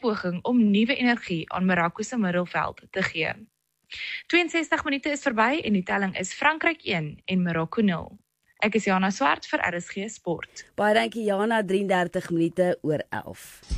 poging om nuwe energie aan Marokko se middelveld te gee. 62 minute is verby en die telling is Frankryk 1 en Marokko 0. Ek is Jana Swart vir RSG Sport. Baie dankie Jana, 33 minute oor 11.